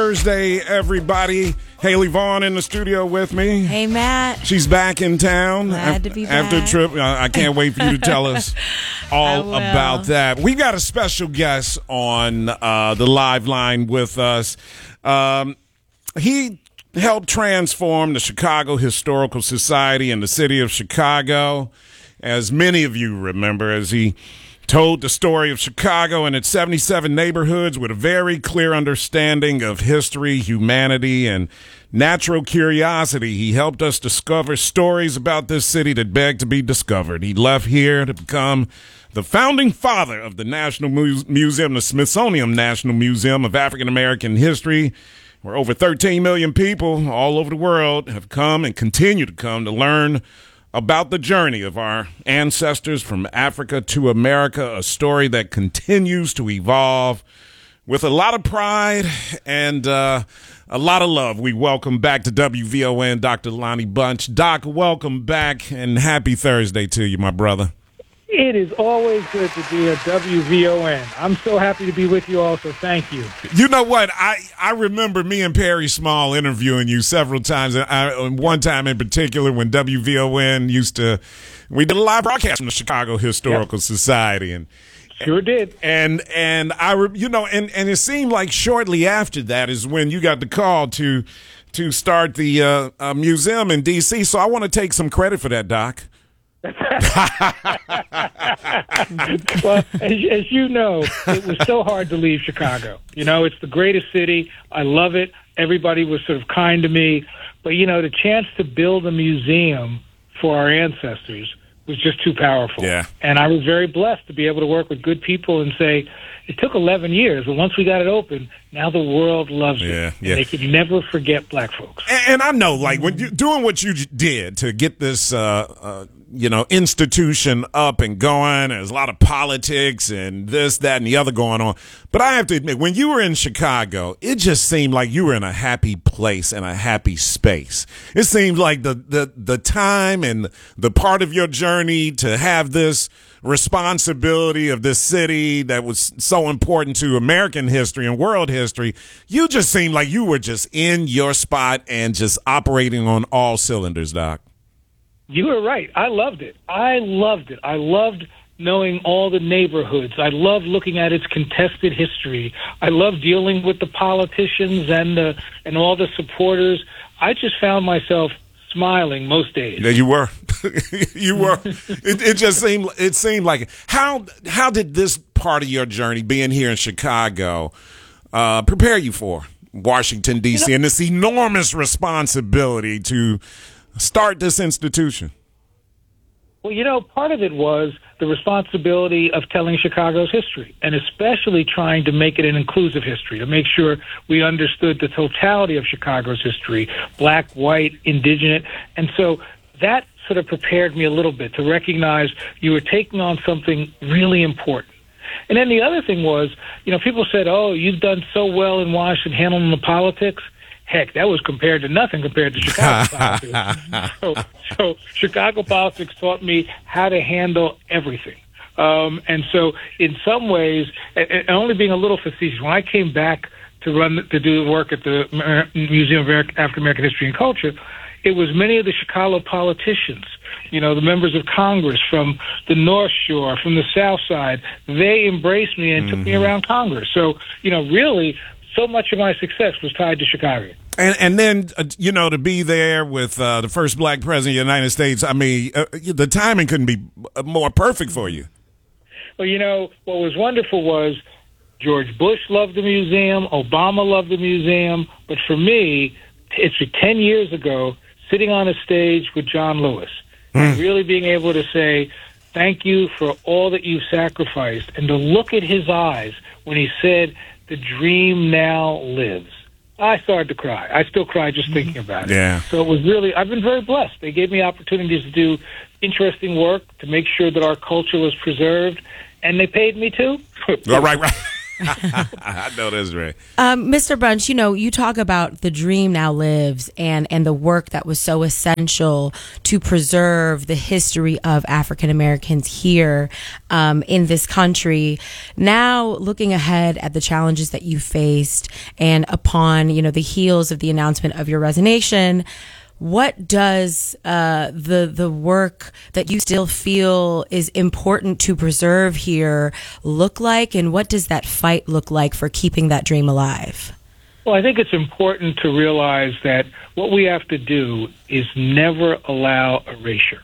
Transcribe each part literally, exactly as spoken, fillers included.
Thursday, everybody. Haley Vaughn in the studio with me. Hey, Matt. She's back in town. Glad to be after back. a trip. I can't wait for you to tell us all about that. We got a special guest on uh, the live line with us. Um, he helped transform the Chicago Historical Society and the city of Chicago, as many of you remember, as he told the story of Chicago and its seventy-seven neighborhoods with a very clear understanding of history, humanity, and natural curiosity. He helped us discover stories about this city that begged to be discovered. He left here to become the founding father of the National Muse- Museum, the Smithsonian National Museum of African American History, where over thirteen million people all over the world have come and continue to come to learn about the journey of our ancestors from Africa to America, a story that continues to evolve with a lot of pride and uh, a lot of love. We welcome back to W V O N Doctor Lonnie Bunch. Doc, welcome back and happy Thursday to you, my brother. It is always good to be at W V O N. I'm so happy to be with you all, so thank you. You know what? I, I remember me and Perry Small interviewing you several times. I, one time in particular when W V O N used to, we did a live broadcast from the Chicago Historical yep. Society. and Sure did. And, and I, you know, and, and it seemed like shortly after that is when you got the call to, to start the uh, uh, museum in D C. So I want to take some credit for that, Doc. Well, as, as you know, it was so hard to leave Chicago. You know, it's the greatest city. I love it. Everybody was sort of kind to me. But, you know, the chance to build a museum for our ancestors was just too powerful. Yeah. And I was very blessed to be able to work with good people and say, it took eleven years, but once we got it open, now the world loves yeah, it. Yeah. They can never forget black folks. And, and I know, like, when you doing what you did to get this, uh, uh, you know, institution up and going, there's a lot of politics and this, that, and the other going on. But I have to admit, when you were in Chicago, it just seemed like you were in a happy place and a happy space. It seemed like the, the, the time and the part of your journey to have this responsibility of this city that was so important to American history and world history, you just seemed like you were just in your spot and just operating on all cylinders, Doc. You were right. I loved it. I loved it. I loved knowing all the neighborhoods. I loved looking at its contested history. I loved dealing with the politicians and the, and all the supporters. I just found myself smiling most days. Yeah, you were. you were. It, it just seemed. It seemed like it. How how did this part of your journey, being here in Chicago, uh, prepare you for Washington D C you know, and this enormous responsibility to start this institution? Well, you know, part of it was the responsibility of telling Chicago's history, and especially trying to make it an inclusive history, to make sure we understood the totality of Chicago's history, black, white, indigenous. And so that sort of prepared me a little bit to recognize you were taking on something really important. And then the other thing was, you know, people said, oh, you've done so well in Washington handling the politics. Heck, that was compared to nothing compared to Chicago politics. So, so Chicago politics taught me how to handle everything. Um, and so in some ways, and, and only being a little facetious, when I came back to run to do work at the Museum of African American History and Culture, it was many of the Chicago politicians, you know, the members of Congress from the North Shore, from the South Side. They embraced me and mm-hmm. took me around Congress. So, you know, really, so much of my success was tied to Chicago. And, and then, uh, you know, to be there with uh, the first black president of the United States, I mean, uh, the timing couldn't be more perfect for you. Well, you know, what was wonderful was George Bush loved the museum, Obama loved the museum, but for me, it's ten years ago, sitting on a stage with John Lewis, mm. and really being able to say, thank you for all that you've sacrificed, and to look at his eyes when he said, the dream now lives. I started to cry. I still cry just thinking about it. Yeah. So it was really, I've been very blessed. They gave me opportunities to do interesting work, to make sure that our culture was preserved, and they paid me too. All right, right. I know that's right. Um, Mister Bunch, you know, you talk about the dream now lives and, and the work that was so essential to preserve the history of African Americans here um, in this country. Now, looking ahead at the challenges that you faced and upon, you know, the heels of the announcement of your resignation, what does uh, the the work that you still feel is important to preserve here look like, and what does that fight look like for keeping that dream alive? Well, I think it's important to realize that what we have to do is never allow erasure.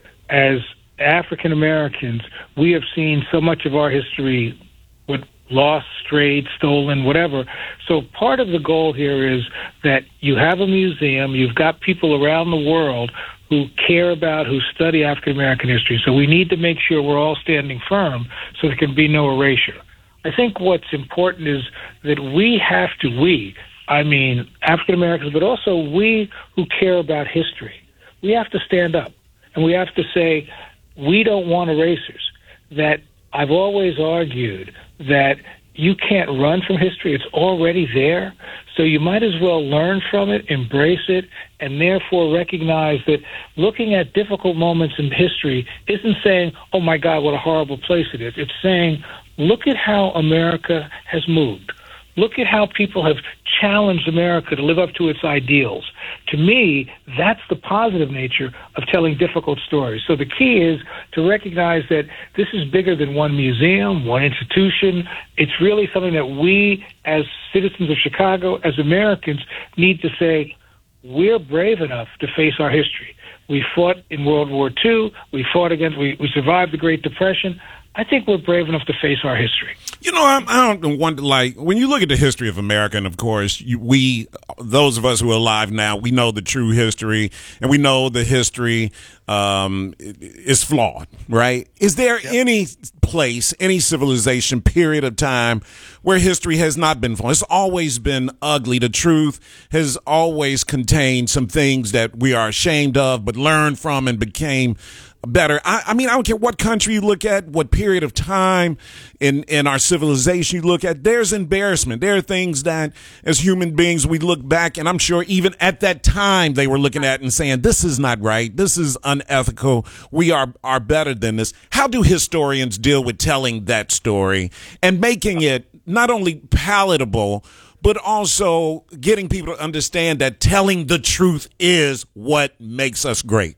As African Americans, we have seen so much of our history with lost, strayed, stolen, whatever. So part of the goal here is that you have a museum, you've got people around the world who care about, who study African American history. So we need to make sure we're all standing firm so there can be no erasure. I think what's important is that we have to, we, I mean African Americans, but also we who care about history, we have to stand up and we have to say, we don't want erasers. That I've always argued that you can't run from history. It's already there. So you might as well learn from it, embrace it, and therefore recognize that looking at difficult moments in history isn't saying, oh, my God, what a horrible place it is. It's saying, look at how America has moved. Look at how people have challenged America to live up to its ideals. To me, that's the positive nature of telling difficult stories. So the key is to recognize that this is bigger than one museum, one institution. It's really something that we, as citizens of Chicago, as Americans, need to say, we're brave enough to face our history. We fought in World War Two. We fought against, we, we survived the Great Depression. I think we're brave enough to face our history. You know, I, I don't want like when you look at the history of America, and of course, you, we, those of us who are alive now, we know the true history, and we know the history um, is flawed, right? Is there yep. any place, any civilization, period of time where history has not been flawed? It's always been ugly. The truth has always contained some things that we are ashamed of, but learned from and became better. I, I mean, I don't care what country you look at, what period of time in, in our civilization you look at, there's embarrassment. There are things that as human beings we look back, and I'm sure even at that time they were looking at and saying, this is not right. This is unethical. We are, are better than this. How do historians deal with telling that story and making it not only palatable, but also getting people to understand that telling the truth is what makes us great?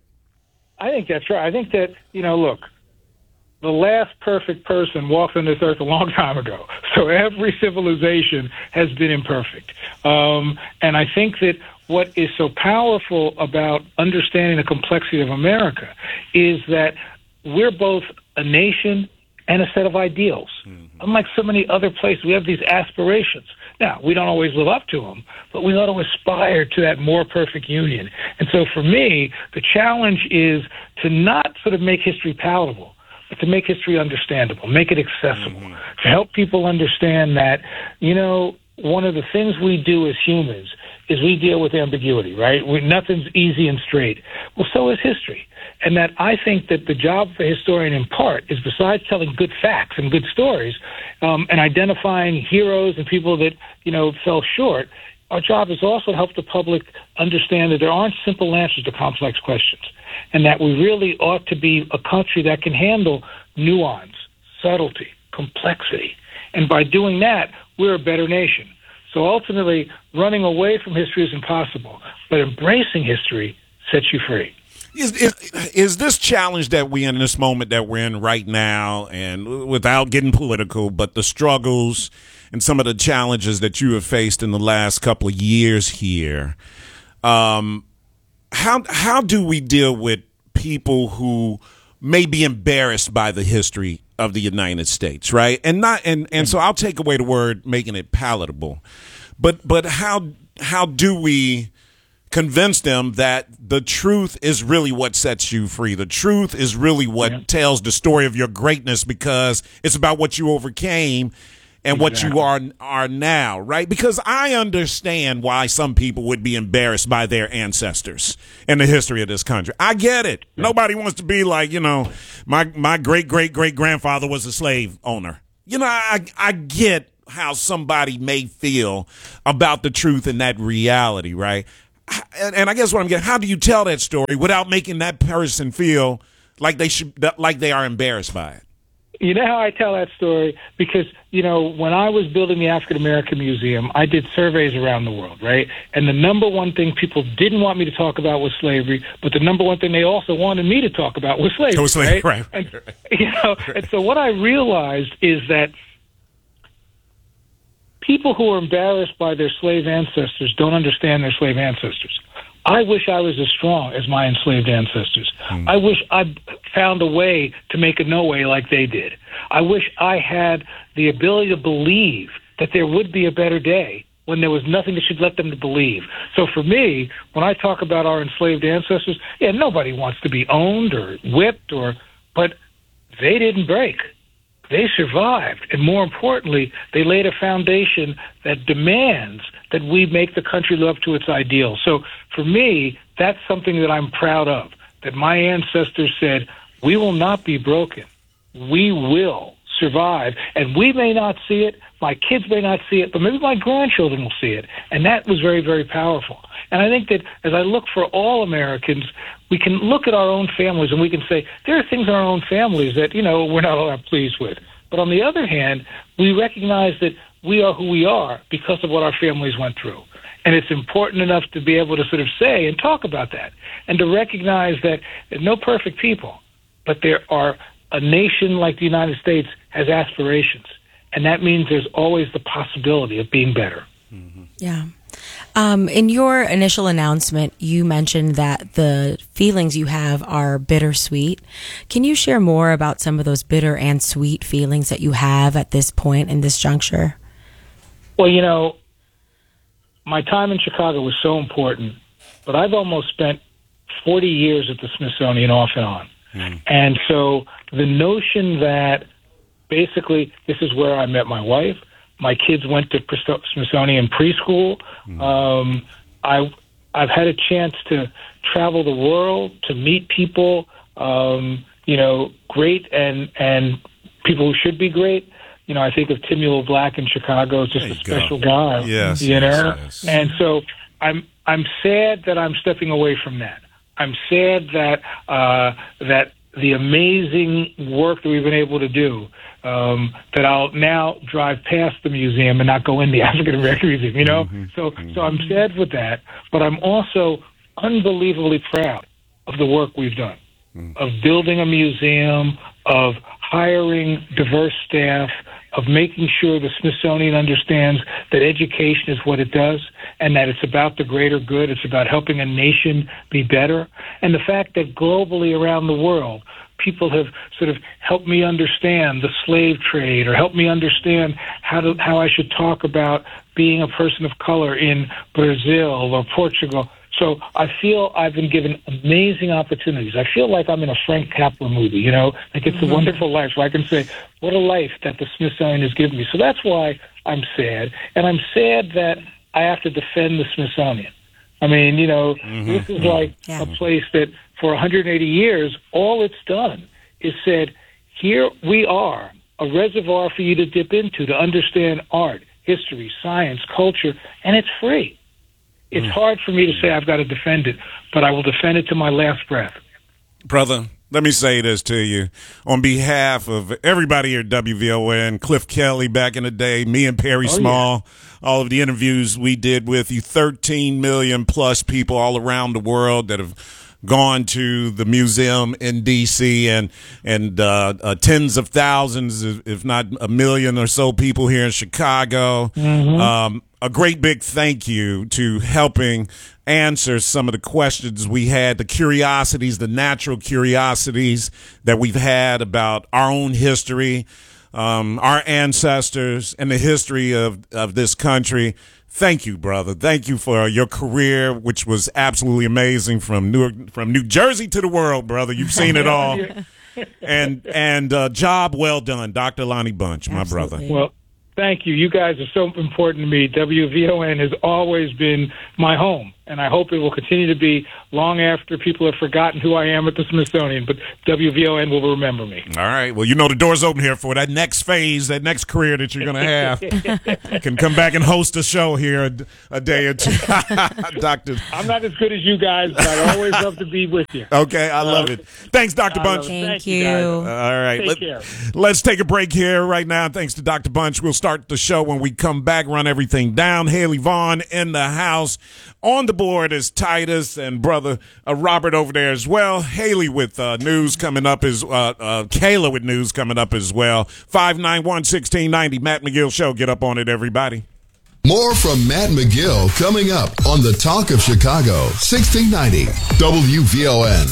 I think that's right. I think that, you know, look, the last perfect person walked on this earth a long time ago. So every civilization has been imperfect. Um, and I think that what is so powerful about understanding the complexity of America is that we're both a nation and a set of ideals. Mm-hmm. Unlike so many other places, we have these aspirations. Now, we don't always live up to them, but we ought to aspire to that more perfect union. And so for me, the challenge is to not sort of make history palatable, but to make history understandable, make it accessible, mm-hmm. to help people understand that, you know, one of the things we do as humans is we deal with ambiguity, right? We, nothing's easy and straight. Well, so is history. And that I think that the job of a historian in part is, besides telling good facts and good stories um, and identifying heroes and people that, you know, fell short, our job is also to help the public understand that there aren't simple answers to complex questions, and that we really ought to be a country that can handle nuance, subtlety, complexity. And by doing that, we're a better nation. So ultimately, running away from history is impossible, but embracing history sets you free. Is, is is this challenge that we in this moment that we're in right now, and without getting political, but the struggles and some of the challenges that you have faced in the last couple of years here, um, how how do we deal with people who may be embarrassed by the history of the United States, right? And not and, and so I'll take away the word making it palatable, but but how how do we convince them that the truth is really what sets you free? The truth is really what yeah. tells the story of your greatness, because it's about what you overcame and exactly. what you are are now, right? Because I understand why some people would be embarrassed by their ancestors and the history of this country. I get it. Yeah. Nobody wants to be like, you know, my my great great great grandfather was a slave owner. You know, I I get how somebody may feel about the truth and that reality, right? And, and I guess what I'm getting, how do you tell that story without making that person feel like they should, like they are embarrassed by it? You know how I tell that story? Because, you know, when I was building the African American Museum, I did surveys around the world, right? And the number one thing people didn't want me to talk about was slavery, but the number one thing they also wanted me to talk about was slavery. Was slavery, right? right. And, you know, and so what I realized is that people who are embarrassed by their slave ancestors don't understand their slave ancestors. I wish I was as strong as my enslaved ancestors. Hmm. I wish I found a way to make a no way like they did. I wish I had the ability to believe that there would be a better day when there was nothing that should let them to believe. So for me, when I talk about our enslaved ancestors, yeah, nobody wants to be owned or whipped, or, but they didn't break. They survived, and more importantly, they laid a foundation that demands that we make the country live up to its ideals. So for me, that's something that I'm proud of, that my ancestors said, we will not be broken. We will survive, and we may not see it, my kids may not see it, but maybe my grandchildren will see it, and that was very, very powerful. And I think that as I look for all Americans, we can look at our own families and we can say, there are things in our own families that, you know, we're not all that pleased with. But on the other hand, we recognize that we are who we are because of what our families went through. And it's important enough to be able to sort of say and talk about that, and to recognize that there's no perfect people, but there are a nation like the United States has aspirations. And that means there's always the possibility of being better. Mm-hmm. Yeah. Um, in your initial announcement, you mentioned that the feelings you have are bittersweet. Can you share more about some of those bitter and sweet feelings that you have at this point in this juncture? Well, you know, my time in Chicago was so important, but I've almost spent forty years at the Smithsonian off and on. Mm. And so the notion that basically this is where I met my wife, my kids went to Smithsonian preschool. Mm. Um, I, I've had a chance to travel the world, to meet people, um, you know, great and and people who should be great. You know, I think of Timuel Black in Chicago as just a special go. guy. Yes, you know, yes, yes. And so I'm I'm sad that I'm stepping away from that. I'm sad that uh, that the amazing work that we've been able to do. Um, that I'll now drive past the museum and not go in the African American Museum, you know? Mm-hmm. So mm-hmm. so I'm sad with that, but I'm also unbelievably proud of the work we've done, mm-hmm. of building a museum, of hiring diverse staff, of making sure the Smithsonian understands that education is what it does and that it's about the greater good. It's about helping a nation be better. And the fact that globally around the world, people have sort of helped me understand the slave trade, or helped me understand how to how I should talk about being a person of color in Brazil or Portugal. So I feel I've been given amazing opportunities. I feel like I'm in a Frank Capra movie, you know, like it's mm-hmm. a wonderful life where I can say, what a life that the Smithsonian has given me. So that's why I'm sad. And I'm sad that I have to defend the Smithsonian. I mean, you know, mm-hmm. this is like yeah. a place that for one hundred eighty years, all it's done is said, here we are, a reservoir for you to dip into to understand art, history, science, culture, and it's free. It's mm. hard for me to say I've got to defend it, but I will defend it to my last breath. Brother, let me say this to you. On behalf of everybody here at W V O N, Cliff Kelly back in the day, me and Perry oh, Small, yeah. all of the interviews we did with you, thirteen million plus people all around the world that have gone to the museum in D C, and and uh, uh, tens of thousands, if not a million or so people here in Chicago. Mm-hmm. Um, a great big thank you to helping answer some of the questions we had, the curiosities, the natural curiosities that we've had about our own history, um, our ancestors, and the history of, of this country. Thank you, brother. Thank you for your career, which was absolutely amazing, from New from New Jersey to the world, brother. You've seen it all. and and uh, job well done, Doctor Lonnie Bunch, my absolutely. brother. Well, thank you. You guys are so important to me. W V O N has always been my home. and I hope it will continue to be long after people have forgotten who I am at the Smithsonian. But W V O N will remember me. All right. Well, you know the door's open here for that next phase, that next career that you're going to have. You can come back and host a show here a, a day or two. Doctor I'm not as good as you guys, but I always love to be with you. Okay, I love uh, it. Thanks, Doctor Bunch. Thank, Thank you. you guys. All right. Take Let, care. Let's take a break here right now. Thanks to Doctor Bunch. We'll start the show when we come back, run everything down. Haley Vaughn in the house. On the board is Titus and brother uh, Robert over there as well. Haley with uh, news coming up is uh, uh, Kayla with news coming up as well. five nine one, one six nine zero. Matt McGill Show. Get up on it, everybody. More from Matt McGill coming up on the Talk of Chicago, sixteen ninety W V O N.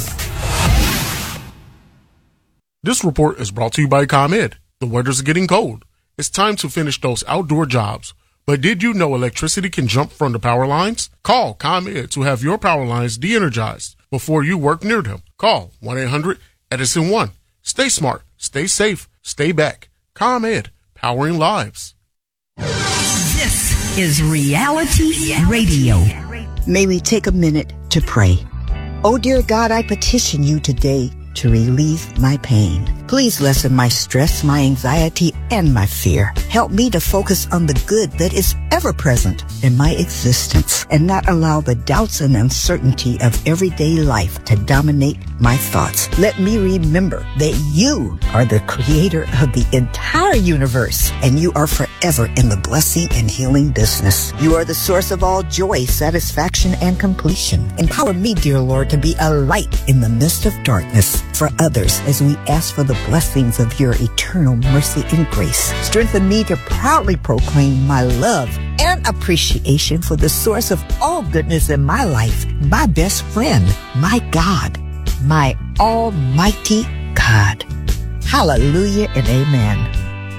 This report is brought to you by ComEd. The weather's getting cold. It's time to finish those outdoor jobs. But did you know electricity can jump from the power lines? Call ComEd to have your power lines de-energized before you work near them. Call one eight hundred Edison one. Stay smart, stay safe, stay back. ComEd, powering lives. This is Reality Radio. May we take a minute to pray. Oh, dear God, I petition you today to relieve my pain. Please lessen my stress, my anxiety, and my fear. Help me to focus on the good that is ever present in my existence and not allow the doubts and uncertainty of everyday life to dominate my thoughts. Let me remember that you are the creator of the entire universe and you are forever in the blessing and healing business. You are the source of all joy, satisfaction, and completion. Empower me, dear Lord, to be a light in the midst of darkness for others as we ask for the blessings of your eternal mercy and grace. Strengthen me to proudly proclaim my love and appreciation for the source of all goodness in my life, my best friend, my God, my almighty God. Hallelujah and amen.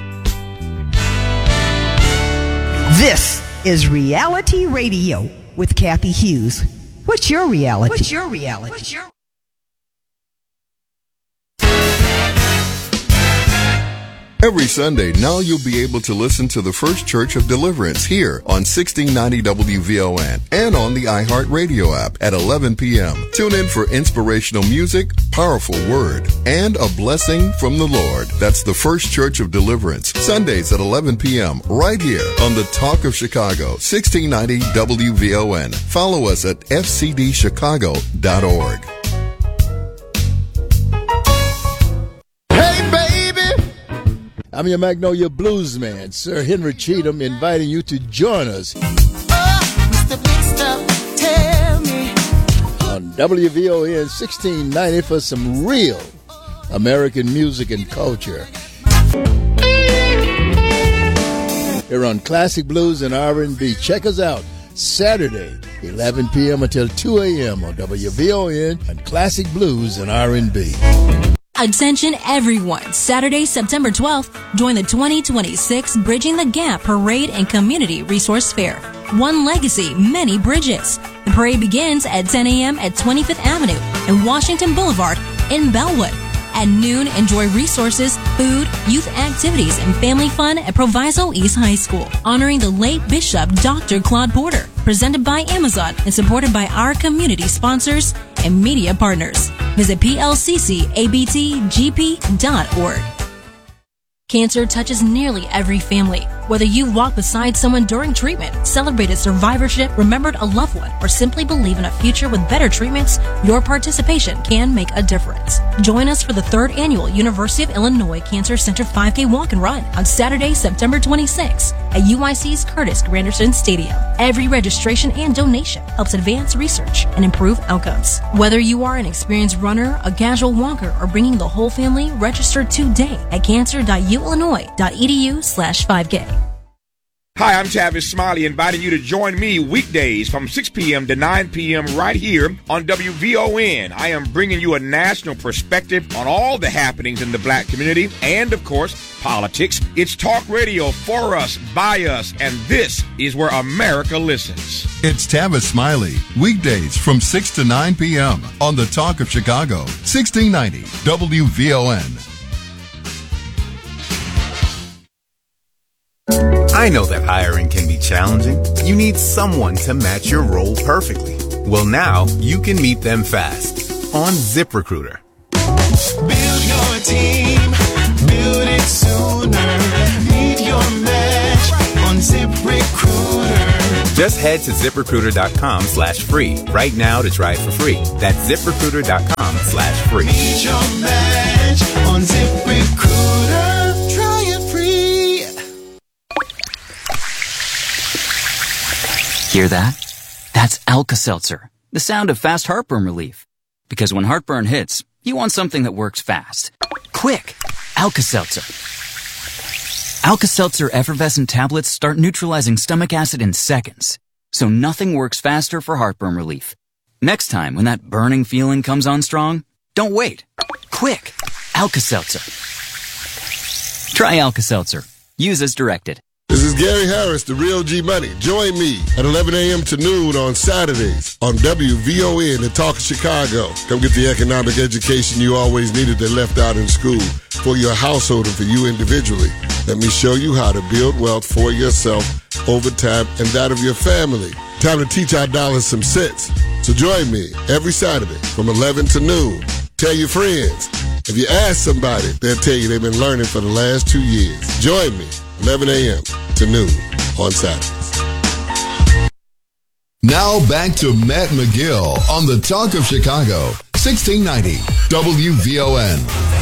This is Reality Radio with Kathy Hughes. What's your reality? What's your reality? What's your Every Sunday, now you'll be able to listen to the First Church of Deliverance here on sixteen ninety W V O N and on the iHeartRadio app at eleven p.m. Tune in for inspirational music, powerful word, and a blessing from the Lord. That's the First Church of Deliverance, Sundays at eleven p.m. right here on the Talk of Chicago, sixteen ninety W V O N. Follow us at f c d chicago dot org. I'm your Magnolia Blues man, Sir Henry Cheatham, inviting you to join us oh, Mister Big Stuff, tell me. on W V O N sixteen ninety for some real American music and culture. Here on Classic Blues and R and B. Check us out Saturday, eleven p.m. until two a.m. on W V O N and Classic Blues and R and B. Attention everyone. Saturday, September twelfth, join the twenty twenty-six Bridging the Gap Parade and Community Resource Fair. One legacy, many bridges. The parade begins at ten a.m. at twenty-fifth Avenue and Washington Boulevard in Bellwood. At noon, enjoy resources, food, youth activities, and family fun at Proviso East High School, honoring the late Bishop Doctor Claude Porter, presented by Amazon and supported by our community sponsors and media partners. Visit p l c c a b t g p dot org. Cancer touches nearly every family. Whether you walk beside someone during treatment, celebrated survivorship, remembered a loved one, or simply believe in a future with better treatments, your participation can make a difference. Join us for the third annual University of Illinois Cancer Center five K Walk and Run on Saturday, September twenty-sixth at U I C's Curtis Granderson Stadium. Every registration and donation helps advance research and improve outcomes. Whether you are an experienced runner, a casual walker, or bringing the whole family, register today at cancer dot u illinois dot e d u slash five k. Hi, I'm Tavis Smiley, inviting you to join me weekdays from six p.m. to nine p.m. right here on W V O N. I am bringing you a national perspective on all the happenings in the black community and, of course, politics. It's talk radio for us, by us, and this is where America listens. It's Tavis Smiley, weekdays from six to nine p.m. on the Talk of Chicago, sixteen ninety W V O N. I know that hiring can be challenging. You need someone to match your role perfectly. Well, now you can meet them fast on ZipRecruiter. Build your team, build it sooner. Meet your match on ZipRecruiter. Just head to ZipRecruiter.com slash free right now to try it for free. That's ZipRecruiter.com slash free. Meet your match on ZipRecruiter. Try it free. Hear that? That's Alka-Seltzer, the sound of fast heartburn relief. Because when heartburn hits, you want something that works fast. Quick! Alka-Seltzer. Alka-Seltzer effervescent tablets start neutralizing stomach acid in seconds. So nothing works faster for heartburn relief. Next time when that burning feeling comes on strong, don't wait. Quick! Alka-Seltzer. Try Alka-Seltzer. Use as directed. This is Gary Harris, the Real G Money. Join me at eleven a.m. to noon on Saturdays on W V O N, the Talk of Chicago. Come get the economic education you always needed that left out in school for your household and for you individually. Let me show you how to build wealth for yourself over time and that of your family. Time to teach our dollars some sense. So join me every Saturday from eleven to noon. Tell your friends. If you ask somebody, they'll tell you they've been learning for the last two years. Join me, eleven a.m. to noon on Saturdays. Now back to Matt McGill on the Talk of Chicago, sixteen ninety W V O N.